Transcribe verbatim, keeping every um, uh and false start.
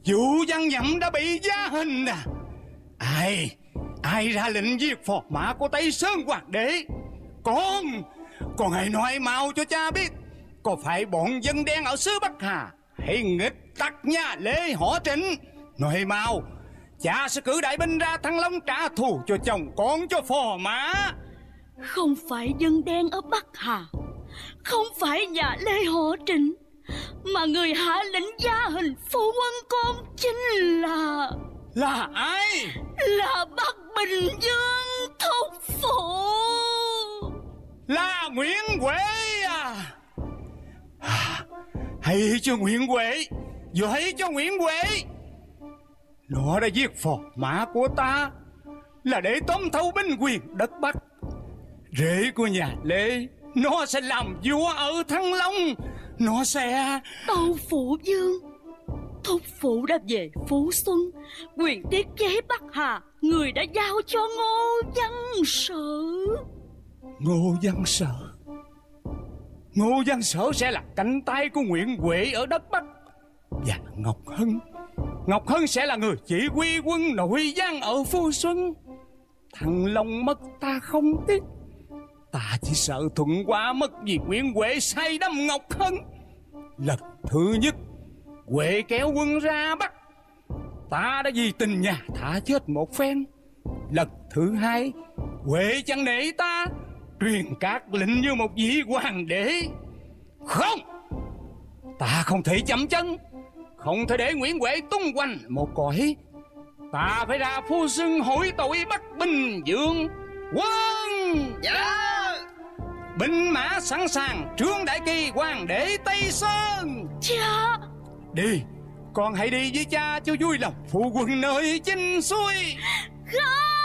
Vũ Văn Nhậm đã bị giá hình à? Ai Ai ra lệnh giết phò mã của Tây Sơn Hoàng đế? Con Con hãy nói mau cho cha biết, có phải bọn dân đen ở xứ Bắc Hà hay nghịch tặc nhà Lê họ Trịnh? Nói mau, cha sẽ cử đại binh ra Thăng Long trả thù cho chồng con, cho phò mã. Không phải dân đen ở Bắc Hà, không phải nhà Lê họ Trịnh, mà người hạ lệnh gia hình phu quân con chính là... Là ai? Là Bắc Bình Dương thúc phụ. Là Nguyễn Huệ à? Hay cho Nguyễn Huệ, giỏi cho Nguyễn Huệ. Nó đã giết phò mã của ta là để tóm thâu binh quyền đất Bắc. Rể của nhà Lê, nó sẽ làm vua ở Thăng Long. Nó sẽ... Tâu phụ vương, thúc phụ đã về Phú Xuân, quyền tiết chế Bắc Hà người đã giao cho Ngô Văn Sở. Ngô Văn Sở? Ngô Văn Sở sẽ là cánh tay của Nguyễn Huệ ở đất Bắc. Và Ngọc Hân, Ngọc Hân sẽ là người chỉ huy quân nội giang ở Phú Xuân. Thằng Long mất ta không tiếc, ta chỉ sợ thuận qua mất vì Nguyễn Huệ say đắm Ngọc Hân. Lần thứ nhất Huệ kéo quân ra Bắc, ta đã vì tình nhà thả chết một phen. Lần thứ hai Huệ chẳng nể ta, truyền các lệnh như một vị hoàng đế. Không, ta không thể chậm chân, không thể để Nguyễn Huệ tung hoành một cõi. Ta phải ra Phú Xuân hỏi tội Bắc Bình Dương. Quân! Dạ. Binh mã sẵn sàng, trương đại kỳ hoàng đế Tây Sơn. Cha! Đi, con hãy đi với cha cho vui lòng phụ quân nơi chinh xuôi. Không!